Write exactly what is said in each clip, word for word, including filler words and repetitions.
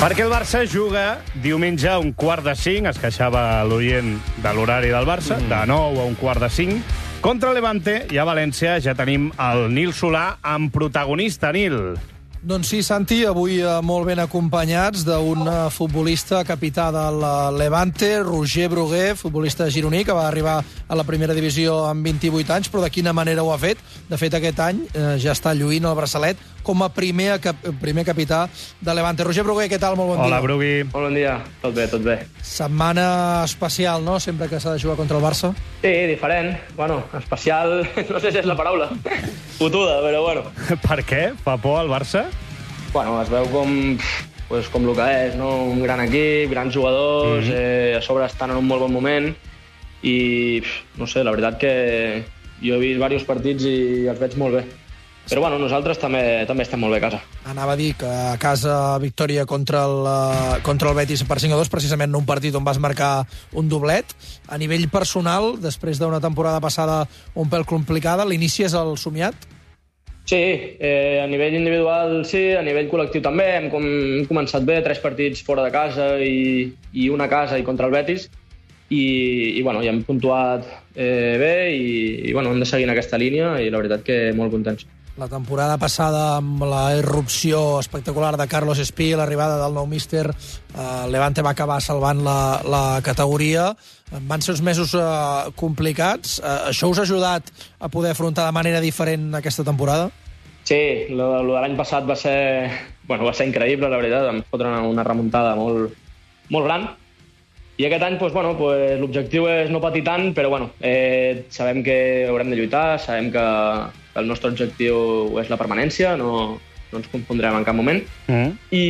Perquè el Barça juga diumenge a un quart de cinc, es queixava l'oient de l'horari del Barça, mm. de nou a un quart de cinc, contra Levante, i a València ja tenim el Nil Solà amb protagonista, Nil. Doncs sí, Santi, avui eh, molt ben acompanyats d'un eh, futbolista capità del Levante, Roger Brugué, futbolista gironí, que va arribar a la primera divisió amb vint-i-vuit anys, però de quina manera ho ha fet? De fet, aquest any eh, ja està lluint el braçalet com a primer, cap, primer capità de Levante. Roger Brugué, què tal? Molt bon Hola, dia. Hola, Brugui. Molt bon dia. Tot bé, tot bé. Setmana especial, no?, sempre que s'ha de jugar contra el Barça. Sí, diferent. Bueno, especial, no sé si és la paraula. Fotuda, però bueno. Per què? Fa por al Barça? Bueno, es veu com, pues, com el que és, no? Un gran equip, grans jugadors, mm-hmm. eh, a sobre estan en un molt bon moment i, no sé, la veritat que jo he vist diversos partits i els veig molt bé. Però bueno, nosaltres també, també estem molt bé a casa. Anava a dir que a casa victòria contra el, contra el Betis per cinc a dos, precisament en un partit on vas marcar un doblet. A nivell personal, després d'una temporada passada un pèl complicada, l'inici és el somiat? Sí, eh, a nivell individual sí, a nivell col·lectiu també. Hem, com, hem començat bé, tres partits fora de casa i, i una a casa i contra el Betis. I, i bueno, ja hem puntuat eh, bé i, i bueno, hem de seguir en aquesta línia i la veritat que molt contents. La temporada passada, amb la irrupció espectacular de Carlos Espí, l'arribada del nou míster, eh, Levante va acabar salvant la, la categoria. Van ser uns mesos eh, complicats. Eh, això us ha ajudat a poder afrontar de manera diferent aquesta temporada? Sí, lo, lo de l'any passat va ser, bueno, va ser increïble, la veritat. Vam fotre una, una remuntada molt, molt gran. I aquest any, doncs, bueno, doncs, l'objectiu és no patir tant, però bueno, eh, sabem que haurem de lluitar, sabem que el nostre objectiu és la permanència, no, no ens confondrem en cap moment. Mm. I,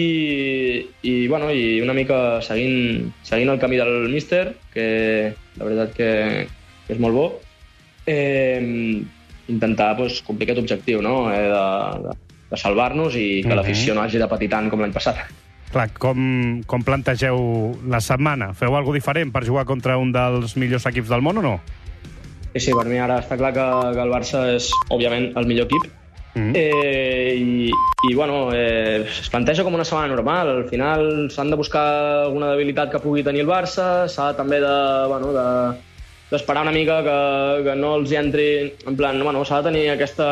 i, bueno, i una mica seguint, seguint el camí del míster, que la veritat que, que és molt bo, eh, intentar doncs, complir aquest objectiu, no? eh, de, de, de salvar-nos i que mm-hmm. l'afició no hagi de patir tant com l'any passat. Clar, com, com plantegeu la setmana? Feu alguna diferent per jugar contra un dels millors equips del món o no? Sí, sí, per mi ara està clar que, que el Barça és, òbviament, el millor equip. Mm. Eh, i, I, bueno, eh, es planteja com una setmana normal. Al final s'han de buscar alguna debilitat que pugui tenir el Barça, s'ha també de, bueno, de, d'esperar una mica que, que no els hi entri... En plan, bueno, s'ha de tenir aquesta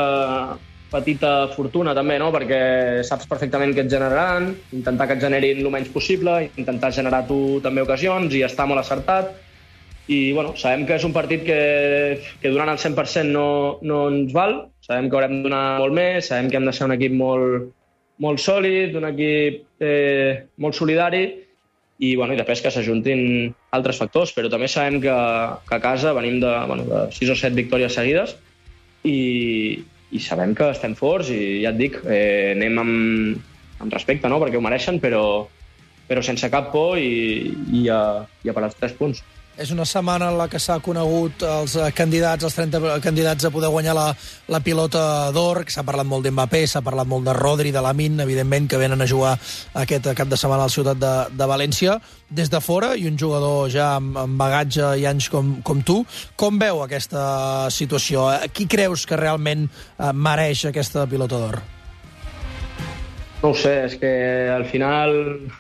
petita fortuna també, no? Perquè saps perfectament què et generaran, intentar que et generin el menys possible, intentar generar tu també ocasions i estar molt acertat. I bueno, sabem que és un partit que, que durant el cent per cent no, no ens val, sabem que haurem de donar molt més, sabem que hem de ser un equip molt, molt sòlid, un equip eh, molt solidari, i, bueno, i després que s'ajuntin altres factors, però també sabem que, que a casa venim de, bueno, de sis o set victòries seguides i, i sabem que estem forts i ja et dic, eh, anem amb, amb respecte, no? Perquè ho mereixen, però, però sense cap por i, i, a, i a per als tres punts. És una setmana en la que s'ha conegut els candidats, els trenta candidats a poder guanyar la, la pilota d'or, que s'ha parlat molt d'Mbappé, s'ha parlat molt de Rodri, de Lamine, evidentment, que venen a jugar aquest cap de setmana a la ciutat de, de València. Des de fora, i un jugador ja amb, amb bagatge i anys com, com tu, com veu aquesta situació? Qui creus que realment eh, mereix aquesta pilota d'or? No ho sé, és que al final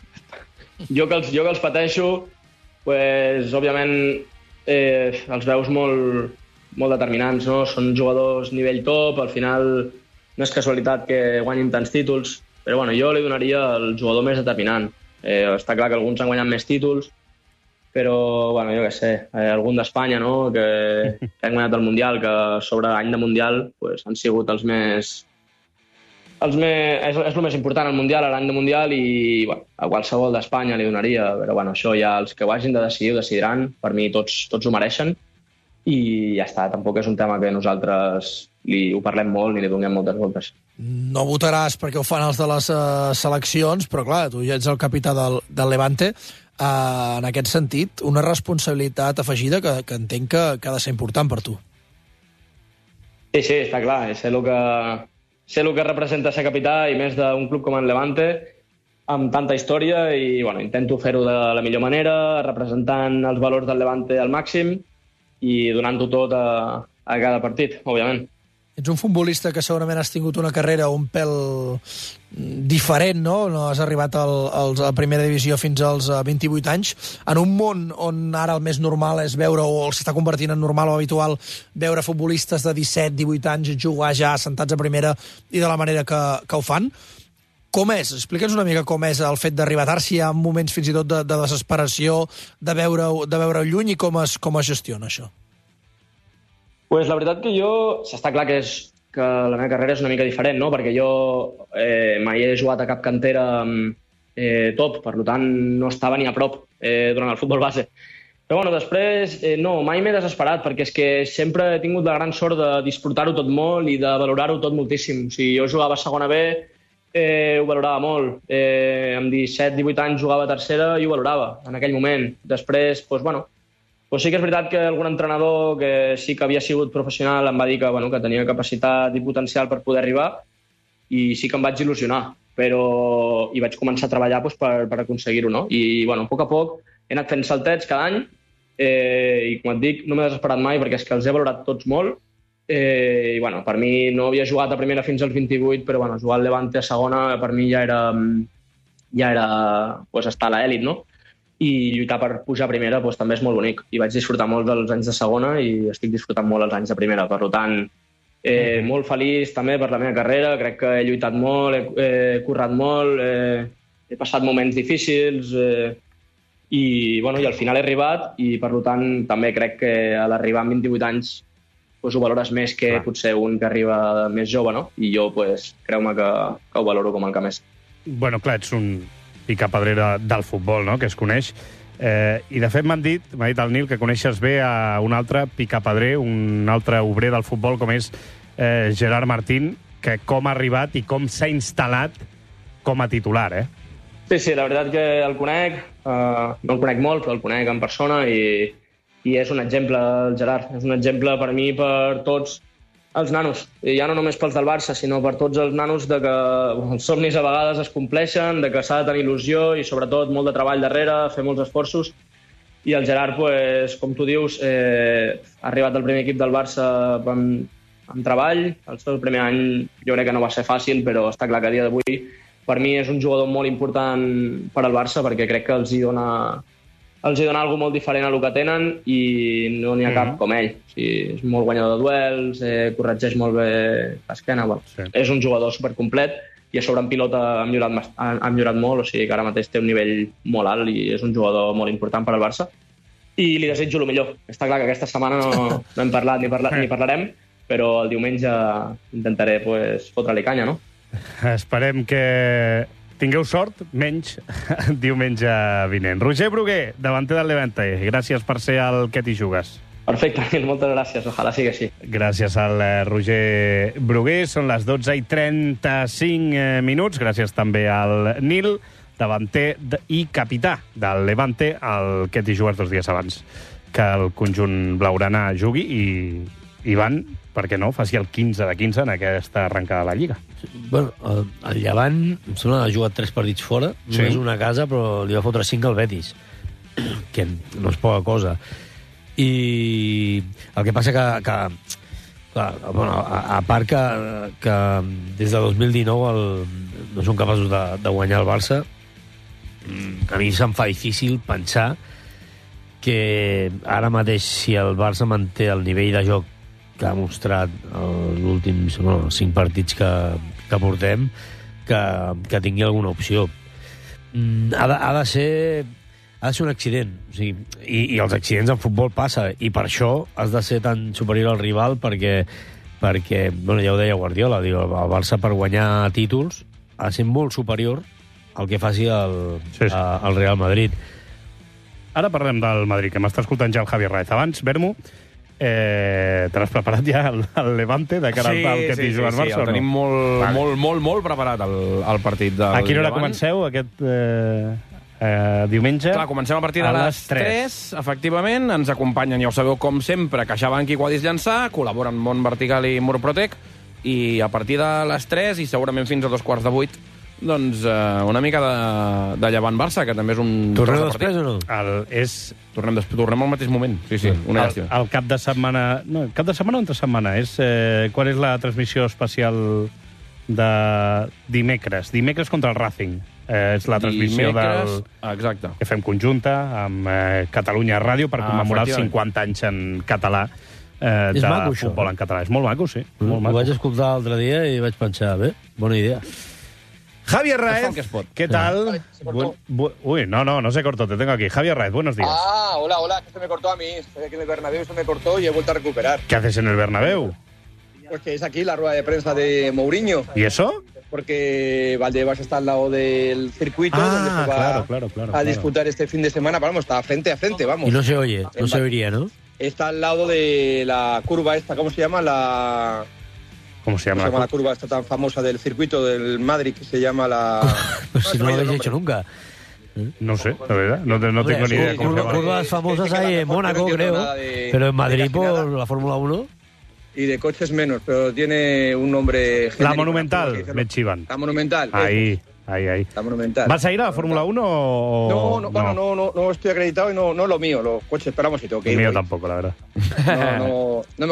jo que els, jo que els pateixo, pues, òbviament, eh, els veus molt, molt determinants, no? Són jugadors nivell top, al final no és casualitat que guanyin tants títols, però bueno, jo li donaria el jugador més determinant. Eh, està clar que alguns han guanyat més títols, però bueno, jo què sé, eh, algun d'Espanya, no? que, que han guanyat el Mundial, que sobre any de Mundial pues, han sigut els més... Els més, és, és el més important al Mundial, a l'any de Mundial, i bueno, a qualsevol d'Espanya li donaria, però bueno, això ja els que ho hagin de decidir ho decidiran, per mi tots, tots ho mereixen, i ja està, tampoc és un tema que nosaltres li, ho parlem molt ni li donem moltes voltes. No votaràs perquè ho fan els de les uh, seleccions, però clar, tu ja ets el capità del, del Levante, uh, en aquest sentit, una responsabilitat afegida que, que entenc que, que ha de ser important per tu. Sí, sí, està clar, és el que... sé el que representa ser capità i més d'un club com el Levante amb tanta història i bueno, intento fer-ho de la millor manera, representant els valors del Levante al màxim i donant-ho tot a, a cada partit, òbviament. ets un futbolista que segurament has tingut una carrera un pèl diferent, no? No has arribat al, al, a primera divisió fins als vint-i-vuit anys. En un món on ara el més normal és veure, o s'està convertint en normal o habitual, veure futbolistes de disset, divuit anys jugar ja assentats a primera i de la manera que, que ho fan. Com és? Explica'ns una mica com és el fet d'arribar tard, si hi ha moments fins i tot de, de desesperació, de veure, de veure lluny, i com es, com es gestiona això? Pues la veritat que jo, s'està clar que, és, que la meva carrera és una mica diferent, no? Perquè jo eh, mai he jugat a cap cantera eh, top, per tant no estava ni a prop eh, durant el futbol base. Però bueno, després eh, no, mai m'he desesperat, perquè és que sempre he tingut la gran sort de disfrutar-ho tot molt i de valorar-ho tot moltíssim. O sigui, jo jugava a segona B, eh, ho valorava molt. Eh, amb disset divuit anys jugava a tercera i ho valorava en aquell moment. Després, doncs, bueno, Pues sí que és veritat que algun entrenador que sí que havia sigut professional em va dir que, bueno, que tenia capacitat i potencial per poder arribar, i sí que em vaig il·lusionar, però i vaig començar a treballar doncs, per, per aconseguir-ho, no? I, bueno, a poc a poc he anat fent saltets cada any, eh, i com et dic, no m'he desesperat mai perquè és que els he valorat tots molt, eh, i bueno, per mi no havia jugat a primera fins als vint-i-vuit, però bueno, jugar al Levante a segona per mi ja era, ja era pues, estar a l'elit, no? I lluitar per pujar a primera doncs, també és molt bonic. I vaig disfrutar molt dels anys de segona i estic disfrutant molt els anys de primera. Per tant, eh, mm. molt feliç també per la meva carrera. Crec que he lluitat molt, he, he currat molt, eh, he passat moments difícils eh, i, bueno, i al final he arribat i, per tant, també crec que a l'arribar amb vint-i-vuit anys doncs, ho valores més que clar. Potser un que arriba més jove, no? I jo, pues, creu-me que, que ho valoro com el que més. Bueno, clar, ets un picapedrera del futbol, no?, que es coneix. Eh, I, de fet, m'han dit, m'ha dit el Nil, que coneixes bé a un altre picapedrer, un altre obrer del futbol, com és eh, Gerard Martín, que com ha arribat i com s'ha instal·lat com a titular, eh? Sí, sí, la veritat que el conec, eh, no el conec molt, però el conec en persona i, i és un exemple, el Gerard. És un exemple per mi, per tots els nanos, i ja no només pels del Barça, sinó per tots els nanos de que els somnis a vegades es compleixen, de que s'ha de tenir il·lusió i sobretot molt de treball darrere, fer molts esforços. I el Gerard, pues, com tu dius, eh, ha arribat al primer equip del Barça amb, amb treball. El seu primer any jo crec que no va ser fàcil, però està clar que a dia d'avui per mi és un jugador molt important per al Barça perquè crec que els hi dona els hi dona alguna molt diferent a el que tenen i no n'hi ha cap mm. com ell. O sigui, és molt guanyador de duels, eh, corregeix molt bé l'esquena. Bueno, sí. És un jugador supercomplet i a sobre en pilota ha millorat, ha, ha millorat molt, o sigui que ara mateix té un nivell molt alt i és un jugador molt important per al Barça. I li desitjo el millor. Està clar que aquesta setmana no, no hem parlat ni, parla, ni parlarem, però el diumenge intentaré pues, fotre-li canya, no? Esperem que tingueu sort, menys diumenge vinent. Roger Brugué, davanter del Levante, gràcies per ser el que t'hi jugues. Perfecte, moltes gràcies, ojalà sigui així. Gràcies al Roger Brugué, són les dotze i trenta-cinc minuts, gràcies també al Nil, davanter i capità del Levante, el que t'hi jugues dos dies abans que el conjunt blaugrana jugui i Ivan, per què no, faci el quinze de quinze en aquesta arrencada de la Lliga. Bueno, el, el Llevant, em sembla que ha jugat tres partits fora, sí. Només una casa, però li va fotre cinc al Betis, que no és poca cosa. I el que passa que, que clar, bueno, a, a part que, que des de dos mil dinou el, no són capaços de, de guanyar el Barça, a mi se'm fa difícil pensar que ara mateix, si el Barça manté el nivell de joc que ha mostrat els últims bueno, cinc partits que, que portem, que, que tingui alguna opció. Ha de, ha de ser ha de ser un accident. O sigui, i, i els accidents en futbol passa, i per això has de ser tan superior al rival, perquè, perquè bueno, ja ho deia Guardiola, diu, el Barça per guanyar títols ha de ser molt superior al que faci el, sí, sí. A, el Real Madrid. Ara parlem del Madrid, que m'està escoltant ja el Javi Raez. Abans, Bermu, Eh, te l'has preparat ja el, el Levante de cara sí, al que sí, t'hi juga sí, el Barça? Sí, el tenim molt, vale. molt, molt, molt preparat el, el partit del A quina hora Llevant. comenceu aquest eh, eh, diumenge? Clar, comencem a partir de a les tres, efectivament. Ens acompanyen, ja ho sabeu, com sempre, CaixaBank i Guadis Llançà, col·laboren Mont Vertical i Murprotec, i a partir de les tres, i segurament fins a dos quarts de vuit, doncs, eh, una mica de, de Llevant-Barça, que també és un... Torneu després o no? El, és Tornem, des, tornem al mateix moment. Sí, sí, una el, llàstima. el cap de setmana... No, cap de setmana o entre setmana? És, eh, quan és la transmissió especial de dimecres? Dimecres contra el Racing. Eh, és la transmissió Dimecres, del... exacte. que fem conjunta amb eh, Catalunya Ràdio per Ah, commemorar els efectivament. cinquanta anys en català eh, És de maco, això, futbol eh? en català. És molt maco, sí. Molt Ho maco. vaig escoltar l'altre dia i vaig pensar, bé, bona idea. Javier Es fa el Raez, que es pot. ¿qué tal? Se cortó. Bu- bu- Uy, no, no, no se cortó, te tengo aquí. Javier Raez, buenos días. Ah, hola, hola, que se me cortó a mí. Estoy aquí en el Bernabéu, se me cortó y he vuelto a recuperar. ¿Qué haces en el Bernabéu? Pues que es aquí la rueda de prensa de Mourinho, ¿Y eso? porque Valdebebas está al lado del circuito Ah, donde se va claro, claro, claro, a claro. disputar este fin de semana. Vamos, está frente a frente, vamos. Y no se oye, no se oiría, ¿no? Está al lado de la curva esta, ¿cómo se llama? La, ¿Cómo se ¿cómo llama? se llama la curva esta tan famosa del circuito del Madrid que se llama la... Pues si se no me lo ha ido habéis el hecho nombre. nunca. No sé, la verdad. No, te- no tengo ni idea sí, cómo se curva- llama. Curvas famosas Es que hay la en mejor Mónaco, no entiendo creo. nada de- Pero en de Madrid casi nada. por la Fórmula uno. Y de coches menos, pero tiene un nombre La genérico, Monumental, que dice- me chivan. La Monumental. Ahí, ahí, ahí. La Monumental. ¿Vas a ir a la Fórmula uno o...? No, no, bueno, no, no, no estoy acreditado y no, no lo mío, los coches, esperamos y tengo que El ir. mío voy. tampoco, la verdad. No, no, no me